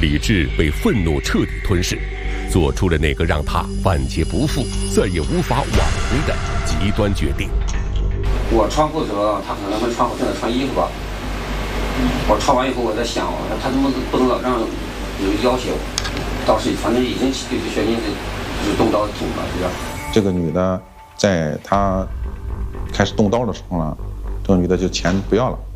理智被愤怒彻底吞噬，做出了那个让他万劫不复、再也无法挽回的极端决定。 我穿裤子的时候，他可能会穿正在穿衣服吧。我穿完以后，我在想，他怎么不能老这样有要挟我？当时反正已经对这决定是动刀捅了，是吧？ 这个女的在她开始动刀的时候呢，这个女的就钱不要了。